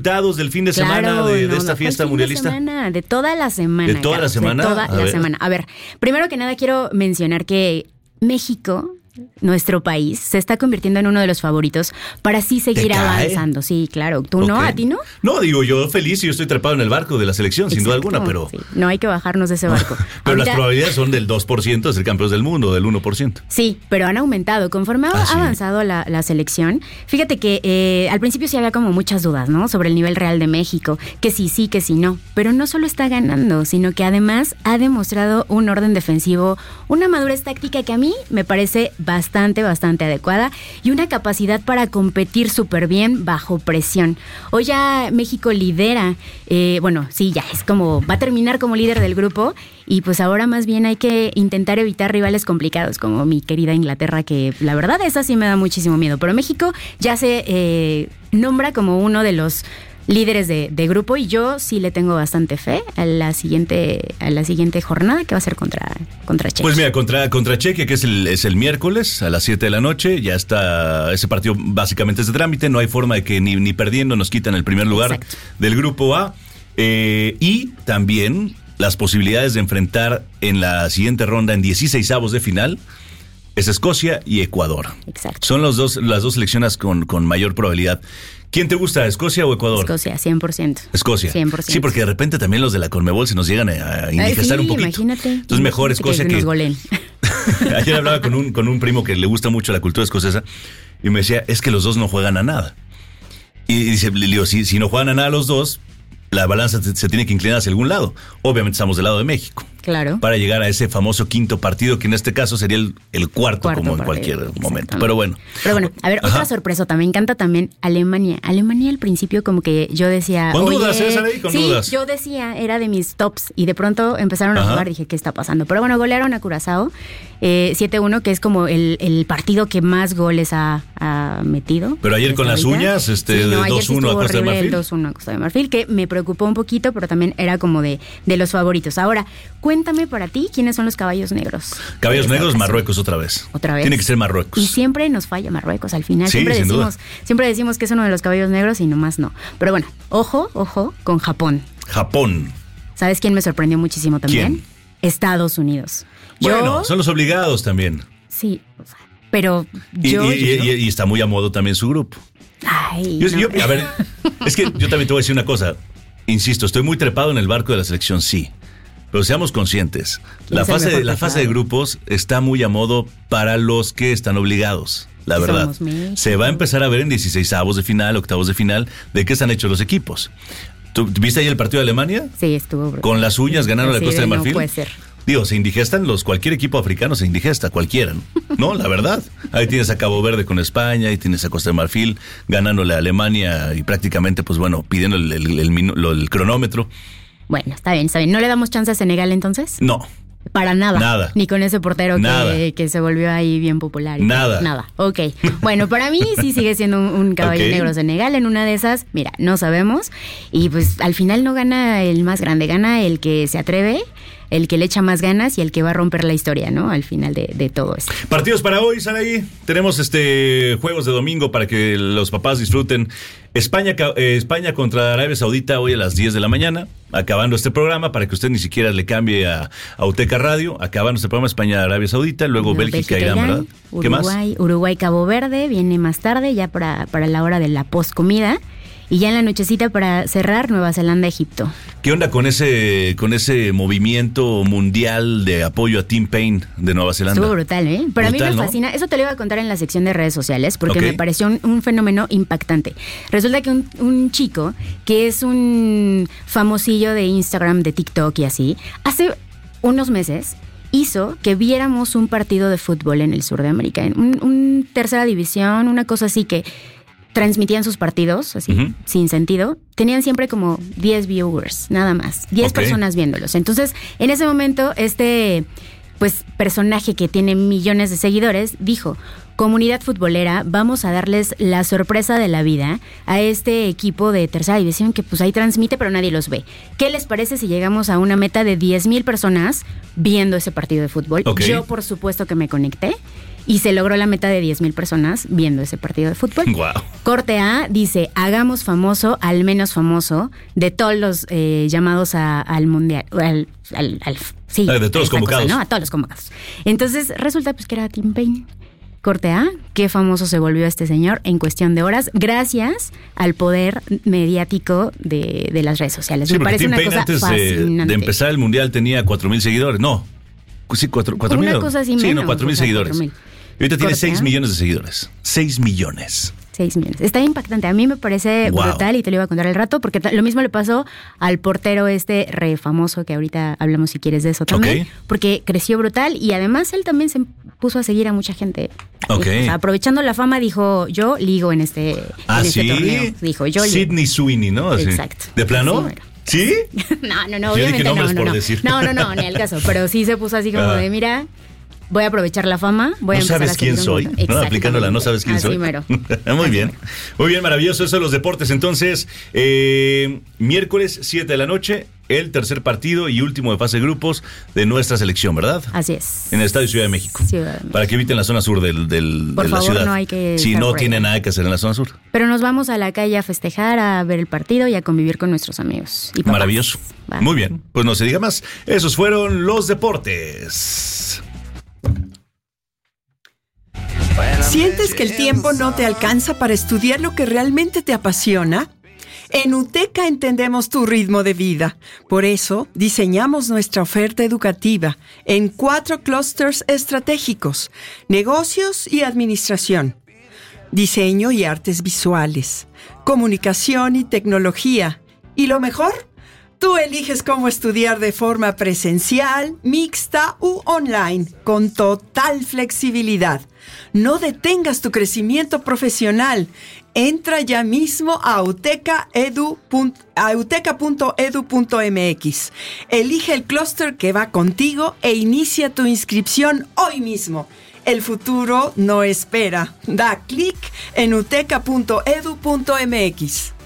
Resultados del fin de semana de esta fiesta mundialista. De toda la semana. ¿De toda la semana? De toda la semana. A ver, primero que nada quiero mencionar que México, nuestro país, se está convirtiendo en uno de los favoritos para así seguir avanzando. Sí, claro. ¿Tú no? ¿A ti no? No, digo, yo feliz y yo estoy trepado en el barco de la selección, sin duda alguna, pero... Sí. No hay que bajarnos de ese barco. Pero ahorita, las probabilidades son del 2% de ser campeones del mundo, del 1%. Sí, pero han aumentado. Conforme ha avanzado la selección, fíjate que al principio sí había como muchas dudas, ¿no? Sobre el nivel real de México, que sí, que sí, no. Pero no solo está ganando, sino que además ha demostrado un orden defensivo, una madurez táctica que a mí me parece bastante adecuada y una capacidad para competir súper bien bajo presión. Hoy ya México lidera, ya es como, va a terminar como líder del grupo y pues ahora más bien hay que intentar evitar rivales complicados como mi querida Inglaterra, que la verdad esa sí me da muchísimo miedo, pero México ya se nombra como uno de los líderes de grupo y yo sí le tengo bastante fe a la siguiente jornada que va a ser contra Chequia. Pues mira, contra Chequia, que es el miércoles a las 7 de la noche, ya está, ese partido básicamente es de trámite, no hay forma de que ni perdiendo nos quitan el primer lugar del grupo A, y también las posibilidades de enfrentar en la siguiente ronda en 16avos de final es Escocia y Ecuador. Exacto. Son las dos selecciones con mayor probabilidad. ¿Quién te gusta, Escocia o Ecuador? Escocia, 100%. Escocia. 100%. Sí, porque de repente también los de la Conmebol se nos llegan a indigestar un poquito. Imagínate. Entonces mejor Escocia que nos goleen. Ayer hablaba con un primo que le gusta mucho la cultura escocesa y me decía, es que los dos no juegan a nada. Y dice, le digo, si no juegan a nada los dos, la balanza se tiene que inclinar hacia algún lado. Obviamente estamos del lado de México. Claro. Para llegar a ese famoso quinto partido, que en este caso sería el cuarto como en cualquier momento. Pero bueno, a ver, otra sorpresa. Me encanta también Alemania. Alemania al principio como que yo decía... Con dudas, Saraí, con dudas. Yo decía, era de mis tops. Y de pronto empezaron a jugar, dije, ¿qué está pasando? Pero bueno, golearon a Curazao 7-1, que es como el partido que más goles ha metido. Pero ayer con las uñas, 2-1 a Costa de Marfil. 2-1 a Costa de Marfil, que me preocupó un poquito, pero también era como de los favoritos. Ahora, cuéntame para ti, ¿quiénes son los caballos negros? Caballos negros, Marruecos otra vez. Tiene que ser Marruecos. Y siempre nos falla Marruecos al final. Sí, siempre decimos que es uno de los caballos negros y nomás no. Pero bueno, ojo con Japón. ¿Sabes quién me sorprendió muchísimo también? ¿Quién? Estados Unidos. Bueno, son los obligados también. Sí, pero y está muy a modo también su grupo. Ay, a ver, es que yo también te voy a decir una cosa. Insisto, estoy muy trepado en el barco de la selección, sí. Pero seamos conscientes, la fase de grupos está muy a modo para los que están obligados, la verdad. Se va a empezar a ver en 16avos de final, octavos de final, de qué están hechos los equipos. ¿Tú viste ahí el partido de Alemania? Sí, estuvo brutal. Con las uñas ganaron la Costa de Marfil. No puede ser. Digo, se indigestan cualquier equipo africano se indigesta, cualquiera, ¿no? La verdad. Ahí tienes a Cabo Verde con España, ahí tienes a Costa de Marfil ganándole a Alemania y prácticamente, pues bueno, pidiendo el cronómetro. Bueno, está bien. ¿No le damos chance a Senegal entonces? No. Para nada. Ni con ese portero que se volvió ahí bien popular. Nada. Ok. Bueno, para mí sí sigue siendo un caballo negro Senegal. En una de esas, mira, no sabemos. Y pues al final no gana el más grande, gana el que se atreve, el que le echa más ganas y el que va a romper la historia, ¿no? Al final de todo esto. Partidos para hoy, Saraí. Tenemos juegos de domingo para que los papás disfruten. España contra Arabia Saudita hoy a las 10 de la mañana. Acabando este programa, para que usted ni siquiera le cambie a Uteca Radio. Acabando este programa, España-Arabia Saudita. Luego Bélgica Irán, ¿verdad? ¿Qué más? Uruguay-Cabo Verde viene más tarde, ya para la hora de la postcomida. Y ya en la nochecita para cerrar, Nueva Zelanda-Egipto. ¿Qué onda con ese movimiento mundial de apoyo a Tim Payne de Nueva Zelanda? Estuvo brutal, ¿eh? Pero a mí me fascina. Eso te lo iba a contar en la sección de redes sociales porque me pareció un fenómeno impactante. Resulta que un chico que es un famosillo de Instagram, de TikTok y así, hace unos meses hizo que viéramos un partido de fútbol en el sur de América, en un tercera división, una cosa así que transmitían sus partidos, así, sin sentido. Tenían siempre como 10 viewers, nada más. 10 personas viéndolos. Entonces, en ese momento, personaje que tiene millones de seguidores, dijo: comunidad futbolera, vamos a darles la sorpresa de la vida a este equipo de tercera división que pues ahí transmite, pero nadie los ve. ¿Qué les parece si llegamos a una meta de 10,000 personas viendo ese partido de fútbol? Yo, por supuesto, que me conecté. y se logró la meta de 10,000 personas viendo ese partido de fútbol. Wow. Corte A dice, hagamos famoso al menos famoso de todos los llamados al mundial, sí, de todos los convocados. Cosa, ¿no? A todos los convocados. Entonces resulta pues que era Tim Payne. Corte A, qué famoso se volvió este señor en cuestión de horas, gracias al poder mediático de las redes sociales. Sí, me parece Tim una Payne cosa antes fascinante. de empezar el mundial tenía 4,000 seguidores. No, sí, 4,000. Una cosa así sí, menos, 4,000 seguidores. 4,000. Y ahorita tiene 6 A. millones de seguidores. 6 millones. 6 millones. Está impactante. A mí me parece brutal y te lo iba a contar al rato porque lo mismo le pasó al portero re famoso que ahorita hablamos si quieres de eso también. Okay. Porque creció brutal y además él también se puso a seguir a mucha gente. Okay. O sea, aprovechando la fama dijo, yo ligo en este torneo. Dijo, yo ligo. Sidney Sweeney, ¿no? Así. Exacto. ¿De plano? ¿Sí? No, obviamente no. Decir. No, ni al caso. Pero sí se puso así como de, mira, voy a aprovechar la fama, voy a empezar a ¿No sabes quién soy? ¿No? Aplicándola, ¿no sabes quién soy? Mero. Muy bien. Muy bien, maravilloso. Eso de los deportes. Entonces, miércoles 7 de la noche, el tercer partido y último de fase de grupos de nuestra selección, ¿verdad? Así es. En el Estadio Ciudad de México. Para que eviten la zona sur de por la favor, ciudad. No hay que si no tiene nada que hacer en la zona sur. Pero nos vamos a la calle a festejar, a ver el partido y a convivir con nuestros amigos. Y maravilloso. Muy bien. Pues no se diga más. Esos fueron los deportes. ¿Sientes que el tiempo no te alcanza para estudiar lo que realmente te apasiona? En UTECA entendemos tu ritmo de vida. Por eso, diseñamos nuestra oferta educativa en 4 clústeres estratégicos: negocios y administración, diseño y artes visuales, comunicación y tecnología. ¿Y lo mejor? Tú eliges cómo estudiar de forma presencial, mixta u online, con total flexibilidad. No detengas tu crecimiento profesional. Entra ya mismo a uteca.edu.mx. Elige el clúster que va contigo e inicia tu inscripción hoy mismo. El futuro no espera. Da clic en uteca.edu.mx.